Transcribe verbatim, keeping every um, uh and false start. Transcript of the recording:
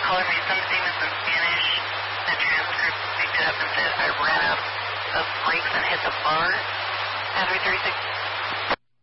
called me some statements in Spanish. The transcript picked it up and said, I ran out of brakes and hit the bar. Hazard thirty-six.